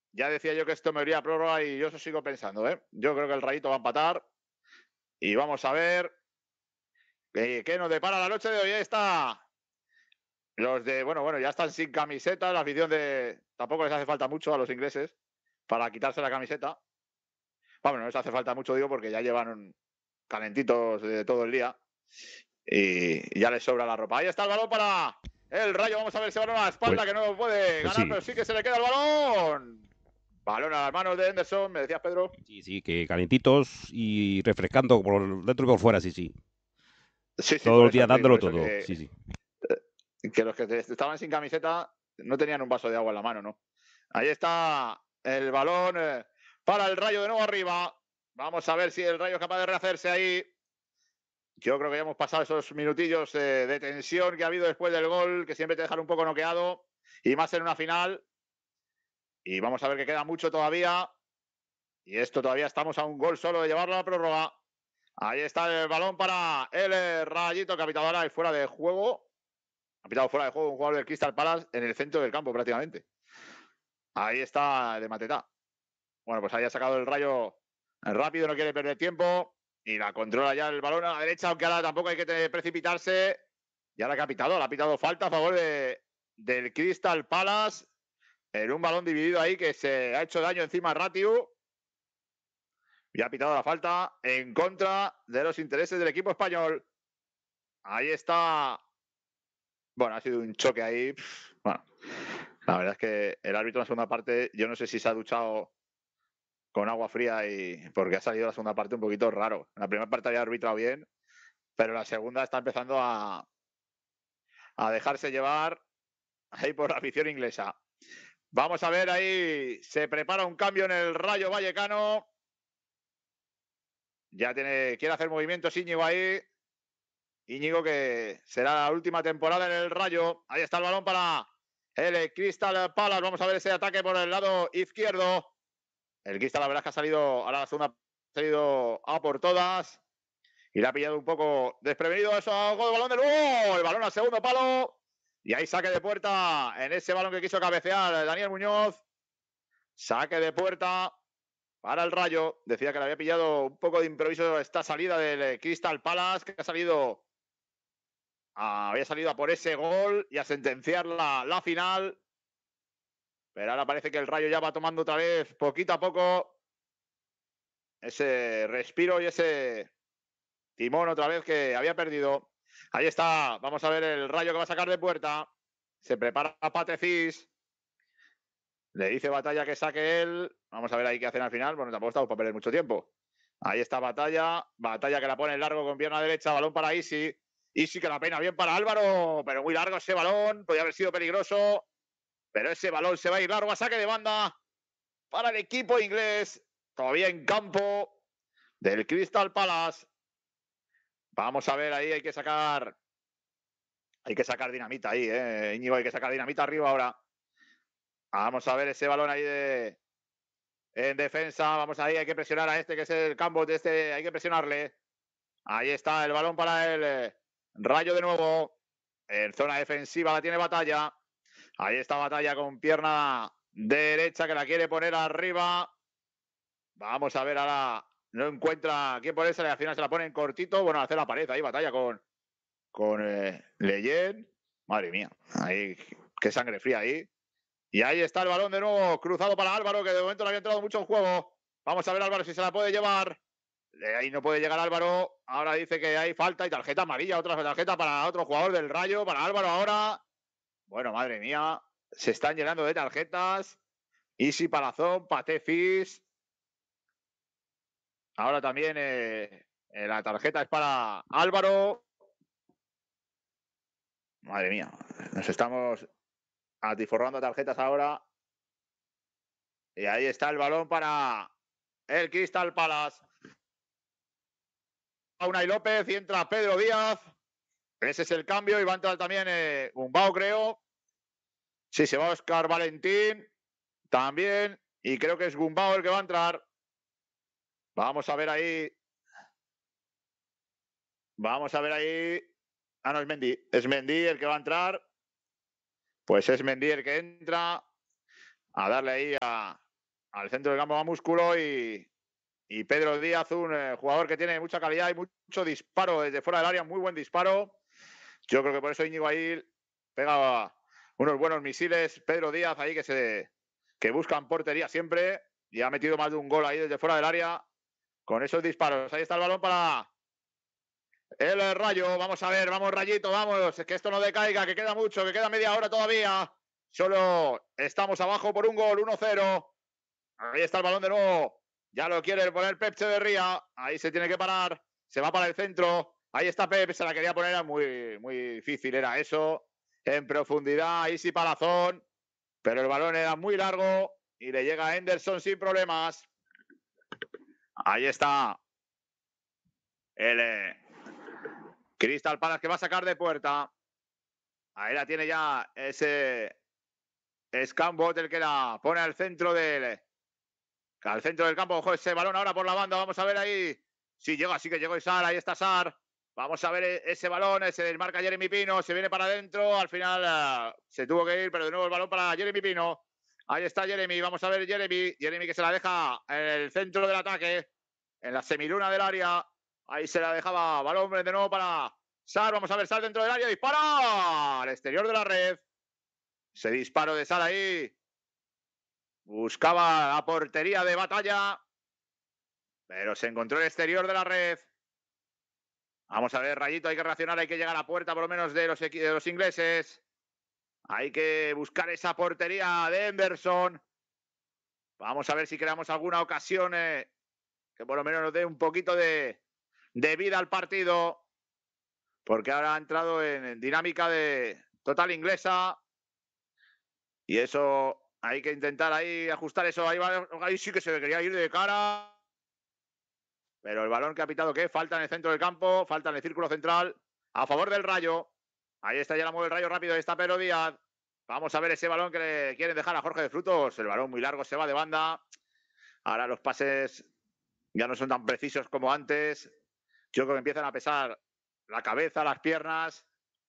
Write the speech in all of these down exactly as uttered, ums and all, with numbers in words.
Ya decía yo que esto me iría a prórroga y yo eso sigo pensando, ¿eh? Yo creo que el Rayito va a empatar. Y vamos a ver eh, qué nos depara la noche de hoy. Ahí está. Los de, bueno, bueno, ya están sin camiseta. La afición de. Tampoco les hace falta mucho a los ingleses para quitarse la camiseta. Bueno, no les hace falta mucho, digo, porque ya llevan calentitos de todo el día. Y ya les sobra la ropa. Ahí está el balón para el Rayo. Vamos a ver ese balón a la espalda Pues, que no puede pues ganar, sí, pero sí que se le queda el balón. Balón a las manos de Henderson, me decías, Pedro. sí, sí, que calentitos y refrescando por dentro y por fuera, sí, sí. Sí, sí, Todos por los eso, días sí, por dándolo eso todo, que, sí, sí. que los que estaban sin camiseta no tenían un vaso de agua en la mano, ¿no? Ahí está el balón eh, para el Rayo de nuevo arriba. Vamos a ver si el Rayo es capaz de rehacerse ahí. Yo creo que ya hemos pasado esos minutillos eh, de tensión que ha habido después del gol, que siempre te dejan un poco noqueado, y más en una final. Y vamos a ver que queda mucho todavía. Y esto todavía estamos a un gol solo de llevarlo a la prórroga. Ahí está el balón para el eh, Rayito, que ha pitado ahora y fuera de juego. Ha pitado fuera de juego un jugador del Crystal Palace en el centro del campo prácticamente. Ahí está de Matetá. Bueno, pues ahí ha sacado el Rayo rápido, no quiere perder tiempo. Y la controla ya el balón a la derecha, aunque ahora tampoco hay que precipitarse. Y ahora que ha pitado, le ha pitado falta a favor de, del Crystal Palace. En un balón dividido ahí que se ha hecho daño encima a Ratiu. Y ha pitado la falta en contra de los intereses del equipo español. Ahí está. Bueno, ha sido un choque ahí. Bueno, la verdad es que el árbitro en la segunda parte, yo no sé si se ha duchado con agua fría y porque ha salido la segunda parte un poquito raro. En la primera parte había arbitrado bien, pero la segunda está empezando a, a dejarse llevar ahí por la afición inglesa. Vamos a ver ahí, se prepara un cambio en el Rayo Vallecano. Ya tiene, quiere hacer movimientos Íñigo ahí. Íñigo que será la última temporada en el Rayo. Ahí está el balón para el Crystal Palace. Vamos a ver ese ataque por el lado izquierdo. El Crystal, la verdad es que ha salido, ahora la segunda ha salido a por todas. Y le ha pillado un poco desprevenido eso. Gol, balón de nuevo. El balón al segundo palo. Y ahí saque de puerta en ese balón que quiso cabecear Daniel Muñoz. Saque de puerta para el Rayo. Decía que le había pillado un poco de improviso esta salida del Crystal Palace, que ha salido Ah, había salido a por ese gol y a sentenciar la, la final. Pero ahora parece que el Rayo ya va tomando otra vez, poquito a poco, ese respiro y ese timón otra vez que había perdido. Ahí está, vamos a ver el Rayo que va a sacar de puerta. Se prepara Patefis. Le dice Batalla que saque él. Vamos a ver ahí qué hacen al final. Bueno, tampoco estamos para perder mucho tiempo. Ahí está Batalla. Batalla que la pone en largo con pierna derecha. Balón para Isi. Isi que la pena bien para Álvaro. Pero muy largo ese balón. Podría haber sido peligroso. Pero ese balón se va a ir largo a saque de banda para el equipo inglés. Todavía en campo del Crystal Palace. Vamos a ver ahí. Hay que sacar. Hay que sacar dinamita ahí, ¿eh? Íñigo, hay que sacar dinamita arriba ahora. Vamos a ver ese balón ahí de, en defensa. Vamos ahí, hay que presionar a este que es el campo de este. Hay que presionarle. Ahí está el balón para el eh, Rayo de nuevo. En zona defensiva la tiene Batalla. Ahí está Batalla con pierna derecha que la quiere poner arriba. Vamos a ver ahora. No encuentra quién ponerse. Al final se la pone en cortito. Bueno, hace la pared ahí, Batalla con, con eh, Leyen. Madre mía. Ahí, qué sangre fría ahí. Y ahí está el balón de nuevo, cruzado para Álvaro, que de momento no había entrado mucho en juego. Vamos a ver Álvaro si se la puede llevar. Ahí no puede llegar Álvaro. Ahora dice que hay falta y tarjeta amarilla. Otra tarjeta para otro jugador del Rayo, para Álvaro ahora. Bueno, madre mía. Se están llenando de tarjetas. Isi Palazón, Patefis. Ahora también eh, eh, la tarjeta es para Álvaro. Madre mía. Nos estamos atiforrando tarjetas ahora. Y ahí está el balón para el Crystal Palace. Unai López y entra Pedro Díaz. Ese es el cambio y va a entrar también eh, Gumbau, creo. Sí, se va Oscar Valentín también. Y creo que es Gumbau el que va a entrar. Vamos a ver ahí. Vamos a ver ahí. Ah, no, es Mendy. Es Mendy el que va a entrar. Pues es Mendy el que entra a darle ahí a, Al centro del campo va Músculo y, y Pedro Díaz, un eh, jugador que tiene mucha calidad y mucho disparo desde fuera del área, muy buen disparo. Yo creo que por eso Íñigo ahí pega unos buenos misiles. Pedro Díaz ahí que se que buscan portería siempre y ha metido más de un gol ahí desde fuera del área con esos disparos. Ahí está el balón para el Rayo. Vamos a ver, vamos Rayito, vamos. Que esto no decaiga, que queda mucho, que queda media hora todavía. Solo estamos abajo por un gol, uno cero. Ahí está el balón de nuevo. Ya lo quiere poner Pep Echeverría. Ahí se tiene que parar. Se va para el centro. Ahí está Pep. Se la quería poner. Era muy, muy difícil. Era eso. En profundidad. Ahí sí Palazón. Pero el balón era muy largo. Y le llega a Henderson sin problemas. Ahí está. El eh, Crystal Palace que va a sacar de puerta. Ahí la tiene ya ese Scambot, el que la pone al centro del al centro del campo. Ojo, ese balón ahora por la banda. Vamos a ver ahí si llega, sí que llegó Sar. Ahí está Sar. Vamos a ver ese balón. Ese desmarca Jeremy Pino. Se viene para adentro. Al final uh, se tuvo que ir, pero de nuevo el balón para Jeremy Pino. Ahí está Jeremy. Vamos a ver Jeremy. Jeremy que se la deja en el centro del ataque. En la semiluna del área. Ahí se la dejaba balón de nuevo para Sar. Vamos a ver Sar dentro del área. Dispara al exterior de la red. Ese disparo de Sar ahí. Buscaba la portería de Batalla. Pero se encontró el exterior de la red. Vamos a ver, Rayito, hay que reaccionar, hay que llegar a la puerta por lo menos de los, de los ingleses. Hay que buscar esa portería de Henderson. Vamos a ver si creamos alguna ocasión eh, que por lo menos nos dé un poquito de, de vida al partido. Porque ahora ha entrado en dinámica de total inglesa. Y eso hay que intentar ahí ajustar eso. Ahí, va, ahí sí que se quería ir de cara. Pero el balón que ha pitado, ¿qué? Falta en el centro del campo, falta en el círculo central, a favor del Rayo. Ahí está, ya la mueve el Rayo rápido, ahí está Pedro Díaz. Vamos a ver ese balón que le quieren dejar a Jorge de Frutos. El balón muy largo, se va de banda. Ahora los pases ya no son tan precisos como antes. Yo creo que empiezan a pesar la cabeza, las piernas.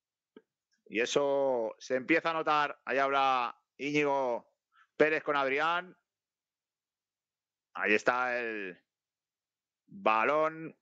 Y eso se empieza a notar. Ahí habla Íñigo Pérez con Adrián. Ahí está el balón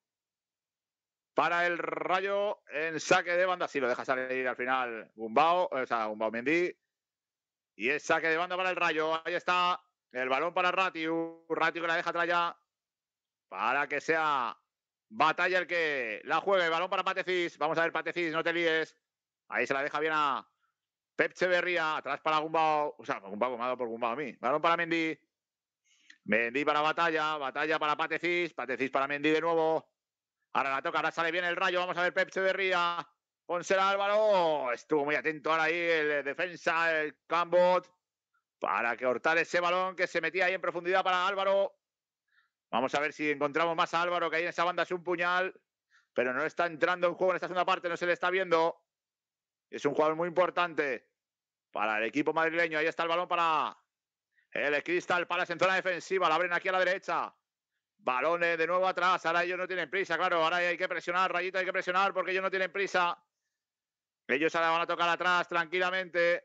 para el Rayo en saque de banda. Sí, lo deja salir al final Gumbao, o sea, Gumbao Mendy. Y es saque de banda para el Rayo. Ahí está el balón para Ratiu. Ratiu que la deja atrás ya para que sea Batalla el que la juegue. El balón para Patecis. Vamos a ver, Patecis, no te líes. Ahí se la deja bien a Pep Echeverría. Atrás para Gumbao. O sea, Gumbao, me ha dado por Gumbao a mí. Balón para Mendy. Mendy para Batalla. Batalla para Patecis. Patecis para Mendy de nuevo. Ahora la toca, ahora sale bien el Rayo. Vamos a ver Pep Echeverría. Pónsela Álvaro. Estuvo muy atento ahora ahí el defensa, el Cambot, para que cortar ese balón que se metía ahí en profundidad para Álvaro. Vamos a ver si encontramos más a Álvaro, que ahí en esa banda es un puñal, pero no está entrando en juego en esta segunda parte, no se le está viendo. Es un jugador muy importante para el equipo madrileño. Ahí está el balón para el Crystal Palace en zona defensiva. La abren aquí a la derecha. Balones de nuevo atrás. Ahora ellos no tienen prisa, claro. Ahora hay que presionar, Rayito, hay que presionar porque ellos no tienen prisa. Ellos ahora van a tocar atrás tranquilamente.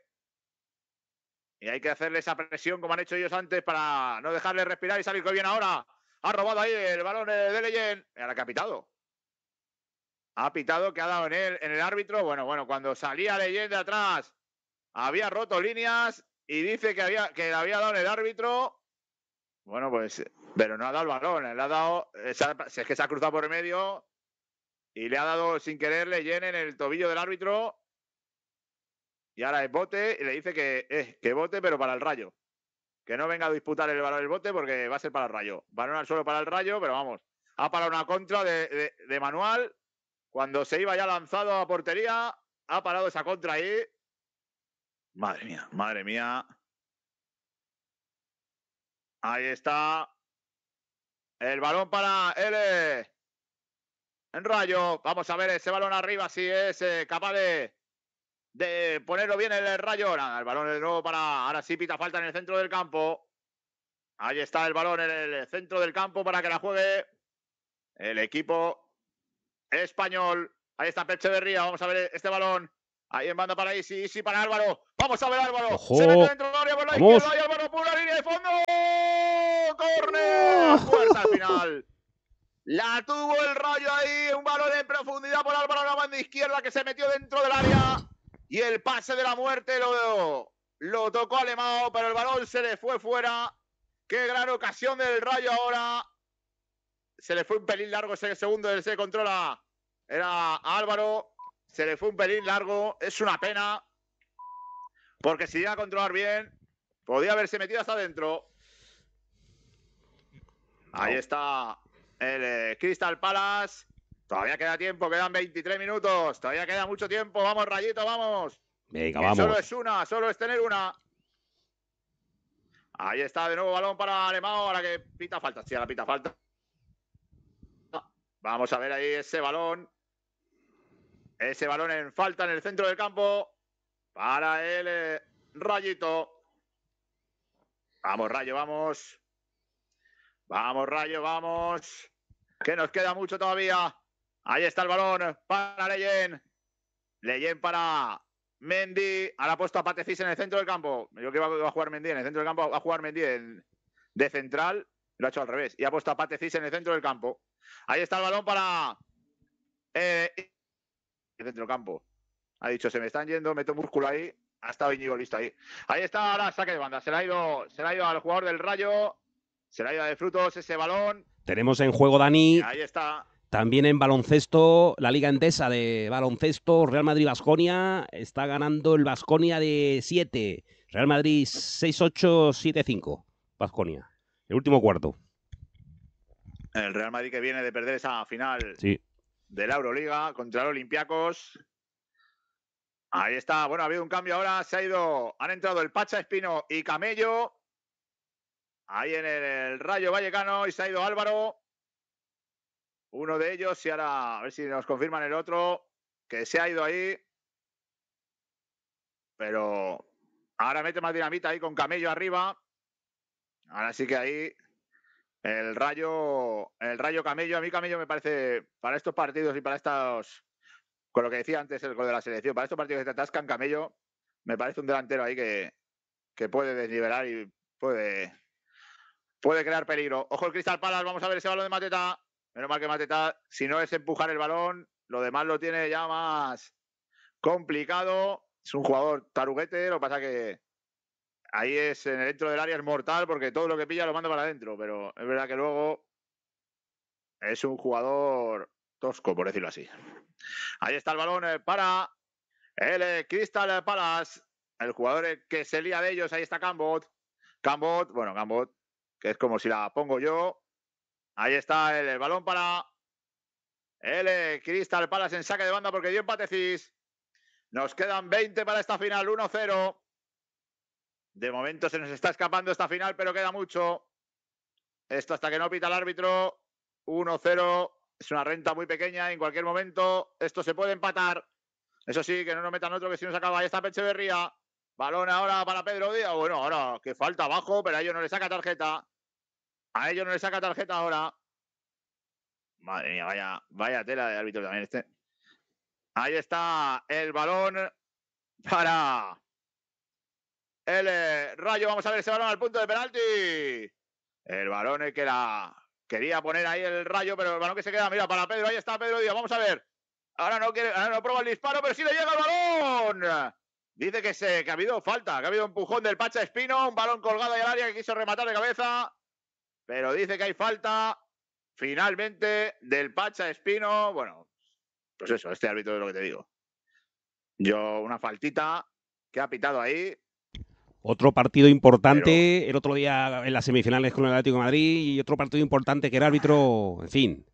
Y hay que hacerle esa presión como han hecho ellos antes para no dejarle respirar y salir que bien ahora. Ha robado ahí el balón de Leyen. Ahora que ha pitado. Ha pitado, que ha dado en él, en el árbitro. Bueno, bueno, cuando salía Leyen de atrás, había roto líneas y dice que, había, que le había dado en el árbitro. Bueno, pues, pero no ha dado el balón. Le ha dado, si es que se ha cruzado por el medio y le ha dado sin querer Leyen en el tobillo del árbitro. Y ahora es bote y le dice que, eh, que bote, pero para el Rayo. Que no venga a disputar el balón del bote porque va a ser para el Rayo. Balón al suelo para el Rayo, pero vamos. Ha parado una contra de, de, de Manual. Cuando se iba ya lanzado a portería, ha parado esa contra ahí. Madre mía, madre mía. Ahí está. El balón para el en Rayo. Vamos a ver ese balón arriba, si es eh, capaz de, de ponerlo bien el Rayo. Nada, el balón de nuevo para... Ahora sí pita falta en el centro del campo. Ahí está el balón en el centro del campo para que la juegue el equipo español. Ahí está Pep Echeverría. Vamos a ver este balón. Ahí en banda para Isi, Isi para Álvaro. Vamos a ver Álvaro. ¡Ojo! Se mete dentro del área por la izquierda y Álvaro por la línea de fondo. córner. Puerta al final. La tuvo el Rayo ahí. Un balón en profundidad por Álvaro a la banda izquierda que se metió dentro del área. Y el pase de la muerte lo, lo tocó Alemão, pero el balón se le fue fuera. Qué gran ocasión del Rayo ahora. Se le fue un pelín largo ese segundo del se controla. Era Álvaro. Se le fue un pelín largo. Es una pena. Porque si llega a controlar bien, podía haberse metido hasta adentro. Ahí No. está el eh, Crystal Palace. Todavía queda tiempo, quedan veintitrés minutos. Todavía queda mucho tiempo. Vamos, Rayito, vamos. Venga, Que vamos. solo es una, solo es tener una. Ahí está de nuevo balón para Alemão. Ahora que pita falta. Sí, ahora pita falta. Vamos a ver ahí ese balón. Ese balón en falta en el centro del campo. Para el eh, Rayito. Vamos, Rayo, vamos. Vamos, Rayo, vamos. Que nos queda mucho todavía. Ahí está el balón para Leyen. Leyen para Mendy. Ahora ha puesto a Patefis en el centro del campo. Yo que iba a jugar Mendy en el centro del campo. Va a jugar Mendy en, de central. Lo ha hecho al revés. Y ha puesto a Patefis en el centro del campo. Ahí está el balón para eh, el centro del campo. Ha dicho, se me están yendo, meto músculo ahí. Ha estado Íñigo listo ahí. Ahí está ahora saque de banda. Se le ha ido, se le ha ido al jugador del Rayo. Se le ha ido de frutos ese balón. Tenemos en juego, Dani, Y ahí está. también en baloncesto, la Liga Endesa de baloncesto, Real Madrid-Baskonia. Está ganando el Baskonia de siete. Real Madrid seis ocho, siete cinco. Baskonia. El último cuarto. El Real Madrid que viene de perder esa final Sí. de la Euroliga contra el Olympiacos. Ahí está. Bueno, ha habido un cambio ahora. Se ha ido, han entrado el Pacha Espino y Camello. Ahí en el, el Rayo Vallecano y se ha ido Álvaro. Uno de ellos y ahora a ver si nos confirman el otro que se ha ido ahí. Pero ahora mete más dinamita ahí con Camello arriba. Ahora sí que ahí el Rayo, el Rayo Camello. A mí Camello me parece para estos partidos y para estos, con lo que decía antes el gol de la selección, para estos partidos que te atascan, Camello me parece un delantero ahí que, que puede desnivelar y puede, puede crear peligro. Ojo el Crystal Palace, vamos a ver ese balón de Mateta. Menos mal que Mateta, si no es empujar el balón, lo demás lo tiene ya más complicado. Es un jugador taruguete, lo que pasa que ahí es en el dentro del área es mortal porque todo lo que pilla lo manda para adentro, pero es verdad que luego es un jugador tosco, por decirlo así. Ahí está el balón para el Crystal Palace, el jugador que se lía de ellos. Ahí está Cambot. Cambot, bueno, Cambot, que es como si la pongo yo. Ahí está el, el balón para el Crystal Palace en saque de banda porque dio empatecis. Nos quedan veinte para esta final, uno cero. De momento se nos está escapando esta final, pero queda mucho. Esto hasta que no pita el árbitro. uno cero. Es una renta muy pequeña. En cualquier momento esto se puede empatar. Eso sí, que no nos metan otro, que si nos acaba. Ahí está Echeverría. Balón ahora para Pedro Díaz. Bueno, ahora que falta abajo, pero a ellos no le saca tarjeta. A ellos no le saca tarjeta ahora. Madre mía, vaya, vaya tela de árbitro también este. Ahí está el balón para el eh, Rayo. Vamos a ver ese balón al punto de penalti. El balón que la quería poner ahí el Rayo, pero el balón que se queda, mira, para Pedro. Ahí está Pedro Díaz. Vamos a ver. Ahora no quiere, ahora no prueba el disparo, pero sí le llega el balón. Dice que, se, que ha habido falta, que ha habido empujón del Pacha Espino, un balón colgado ahí al área que quiso rematar de cabeza, pero dice que hay falta finalmente del Pacha Espino. Bueno, pues eso, este árbitro es lo que te digo. Yo, una faltita que ha pitado ahí. Otro partido importante, pero el otro día en las semifinales con el Atlético de Madrid, y otro partido importante que era árbitro, en fin.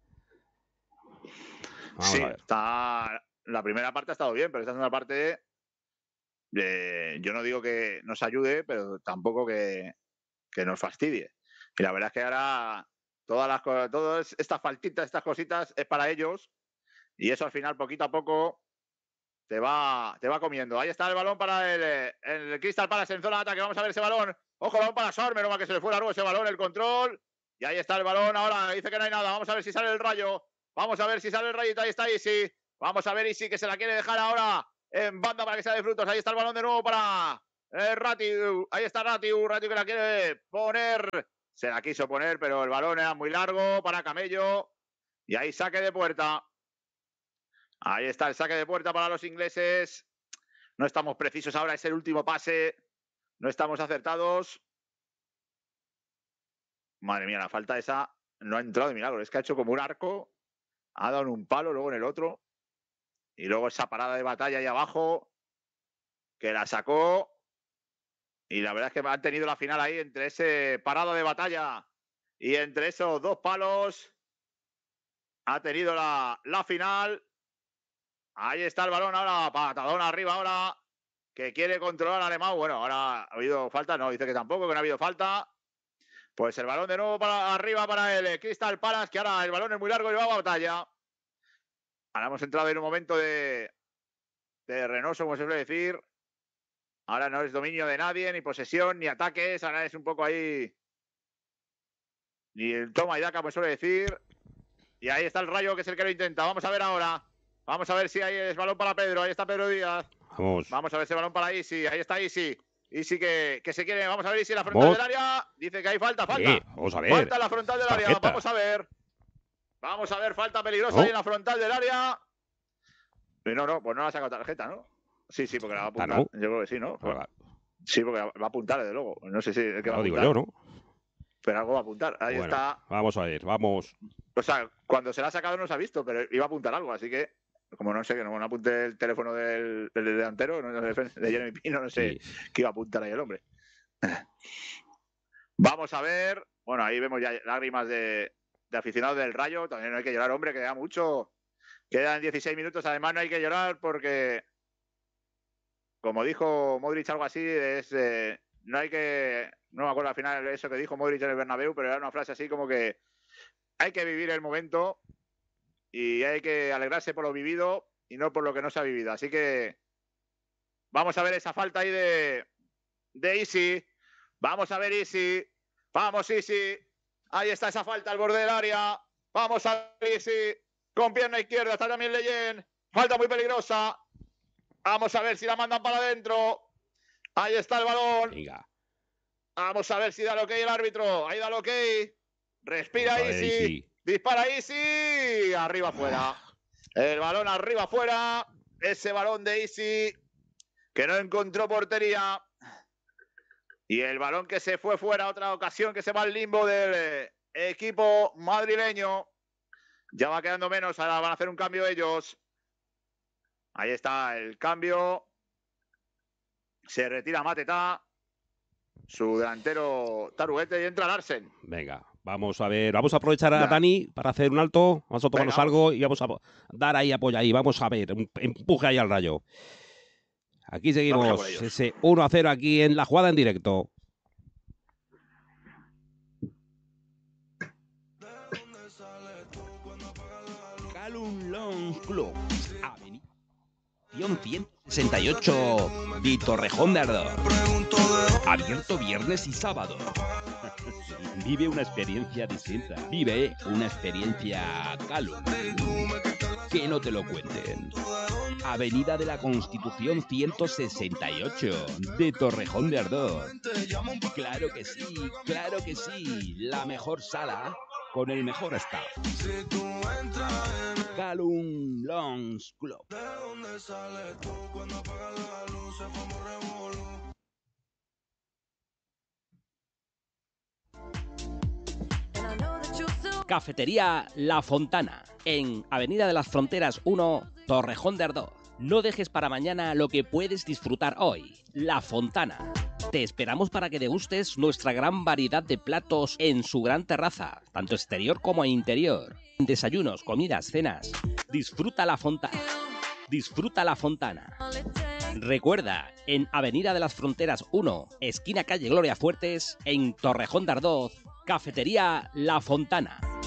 Vamos sí, está, la primera parte ha estado bien, pero esta segunda parte, eh, yo no digo que nos ayude, pero tampoco que, que nos fastidie. Y la verdad es que ahora todas las cosas, todas estas faltitas, estas cositas, es para ellos. Y eso al final, poquito a poco, te va, te va comiendo. Ahí está el balón para el, el Crystal Palace en zona de ataque. Vamos a ver ese balón. Ojo, balón para Sor, menos mal que se le fue largo ese balón, el control. Y ahí está el balón. Ahora dice que no hay nada. Vamos a ver si sale el Rayo. Vamos a ver si sale el Rayito. Ahí está Isi. Vamos a ver Isi que se la quiere dejar ahora en banda para que sea de frutos. Ahí está el balón de nuevo para eh, Ratiu. Ahí está Ratiu. Ratiu que la quiere poner Se la quiso poner, pero el balón era muy largo para Camello. Y ahí saque de puerta. Ahí está el saque de puerta para los ingleses. No estamos precisos ahora, es el último pase. No estamos acertados. Madre mía, la falta esa no ha entrado de milagro. Es que ha hecho como un arco. Ha dado en un palo, luego en el otro. Y luego esa parada de batalla ahí abajo. Que la sacó. Y la verdad es que han tenido la final ahí entre ese parado de batalla y entre esos dos palos. Ha tenido la, la final. Ahí está el balón ahora, patadón arriba ahora, que quiere controlar al alemán. Bueno, ahora ha habido falta, no, dice que tampoco, que no ha habido falta. Pues el balón de nuevo para arriba para el Crystal Palace, que ahora el balón es muy largo y va a batalla. Ahora hemos entrado en un momento de, de renoso, como se suele decir. Ahora no es dominio de nadie, ni posesión, ni ataques. Ahora es un poco ahí, ni el toma y daca, como se suele decir. Y ahí está el Rayo, que es el que lo intenta. Vamos a ver ahora. Vamos a ver si hay el balón para Pedro. Ahí está Pedro Díaz. Vamos. Vamos a ver ese balón para Isi. Ahí está Isi. Isi que, que se quiere. Vamos a ver Isi en la frontal ¿Vos? del área. Dice que hay falta, falta. Sí, vamos a ver. Falta en la frontal del área. Tarjeta. Vamos a ver. Vamos a ver, falta peligrosa ¿No? ahí en la frontal del área. Y no, no, pues no la ha sacado tarjeta, ¿no? Sí, sí, porque la va a apuntar. ¿no? Yo creo que sí, ¿no? Ah, Sí, porque va a apuntar, desde luego. No sé si es que va a lo digo apuntar, yo, ¿no? pero algo va a apuntar. Ahí Bueno, está. vamos a ver, vamos. O sea, cuando se la ha sacado no se ha visto, pero iba a apuntar algo, así que, como no sé, que no, no apunte el teléfono del, del delantero, no, de Jeremy Pino, no sé Sí. qué iba a apuntar ahí el hombre. Vamos a ver. Bueno, ahí vemos ya lágrimas de, de aficionados del Rayo. También no hay que llorar, hombre, queda mucho. Quedan dieciséis minutos. Además, no hay que llorar porque, como dijo Modric, algo así, es eh, no hay que. No me acuerdo al final eso que dijo Modric en el Bernabéu, pero era una frase así como que hay que vivir el momento y hay que alegrarse por lo vivido y no por lo que no se ha vivido. Así que vamos a ver esa falta ahí de, de Isi. Vamos a ver Isi. Vamos Isi. Ahí está esa falta al borde del área. Vamos a ver Isi. Con pierna izquierda está también Leyen. Falta muy peligrosa. Vamos a ver si la mandan para adentro. Ahí está el balón. Venga. Vamos a ver si da lo que el árbitro. Ahí da lo que. Respira Vamos a ver, Isi. Isi. Dispara Isi. Arriba afuera. El balón arriba afuera. Ese balón de Isi que no encontró portería. Y el balón que se fue fuera. Otra ocasión que se va al limbo del equipo madrileño. Ya va quedando menos. Ahora van a hacer un cambio ellos. Ahí está el cambio. Se retira Mateta. Su delantero Taruguete y entra Larsen. Venga, vamos a ver. Vamos a aprovechar a Ya. Dani para hacer un alto. Vamos a tomarnos Venga, algo y vamos a dar ahí apoyo ahí. Vamos a ver. un Empuje ahí al Rayo. Aquí Vamos a seguimos. por ellos. Ese uno a cero aquí en la jugada en directo. Calum Long Club. Avenida ciento sesenta y ocho de Torrejón de Ardoz. Abierto viernes y sábado. Vive una experiencia distinta. Vive una experiencia Calum. Que no te lo cuenten. Avenida de la Constitución ciento sesenta y ocho de Torrejón de Ardoz. Claro que sí, claro que sí. La mejor sala con el mejor staff. Calum Longs Club. Cafetería La Fontana, en Avenida de las Fronteras uno, Torrejón de Ardoz. No dejes para mañana lo que puedes disfrutar hoy. La Fontana. Te esperamos para que degustes nuestra gran variedad de platos en su gran terraza, tanto exterior como interior. Desayunos, comidas, cenas. Disfruta La Fontana. Disfruta La Fontana. Recuerda, en Avenida de las Fronteras uno, esquina calle Gloria Fuertes, en Torrejón de Ardoz, Cafetería La Fontana.